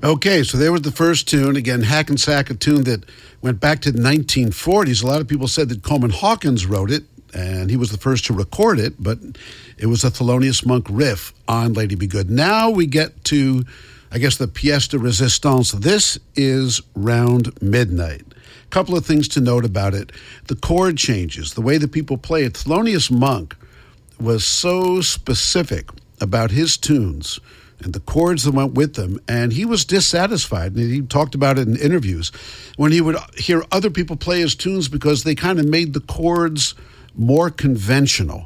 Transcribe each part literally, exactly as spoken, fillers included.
Okay, so there was the first tune. Again, Hackensack, a tune that went back to the nineteen forties. A lot of people said that Coleman Hawkins wrote it, and he was the first to record it, but it was a Thelonious Monk riff on Lady Be Good. Now we get to, I guess, the pièce de résistance. This is Round Midnight. A couple of things to note about it. The chord changes, the way that people play it. Thelonious Monk was so specific about his tunes and the chords that went with them, and he was dissatisfied. And he talked about it in interviews when he would hear other people play his tunes because they kind of made the chords more conventional.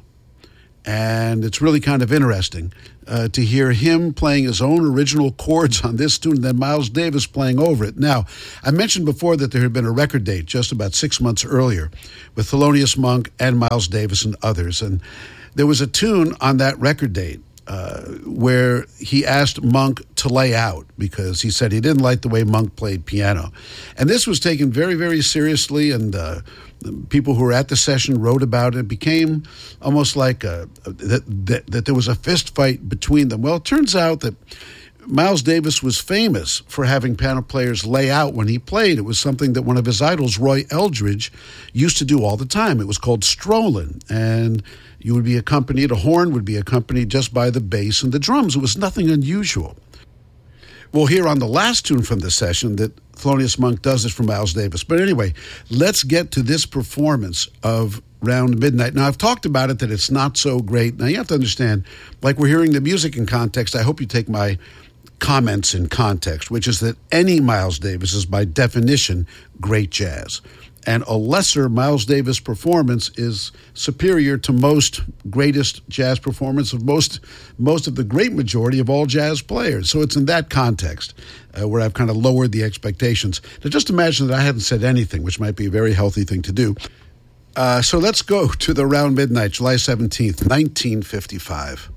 And it's really kind of interesting uh, to hear him playing his own original chords on this tune and then Miles Davis playing over it. Now, I mentioned before that there had been a record date just about six months earlier with Thelonious Monk and Miles Davis and others. And there was a tune on that record date Uh, where he asked Monk to lay out because he said he didn't like the way Monk played piano. And this was taken very, very seriously, and uh, people who were at the session wrote about it. It became almost like a, that, that, that there was a fist fight between them. Well, it turns out that Miles Davis was famous for having piano players lay out when he played. It was something that one of his idols, Roy Eldridge, used to do all the time. It was called strolling, and you would be accompanied, a horn would be accompanied just by the bass and the drums. It was nothing unusual. We'll hear on the last tune from the session that Thelonious Monk does it for Miles Davis. But anyway, let's get to this performance of Round Midnight. Now, I've talked about it, that it's not so great. Now, you have to understand, like we're hearing the music in context, I hope you take my comments in context, which is that any Miles Davis is by definition great jazz. And a lesser Miles Davis performance is superior to most greatest jazz performance of most most of the great majority of all jazz players. So it's in that context uh, where I've kind of lowered the expectations. Now just imagine that I hadn't said anything, which might be a very healthy thing to do. Uh, so let's go to the Round Midnight, July seventeenth, nineteen fifty-five.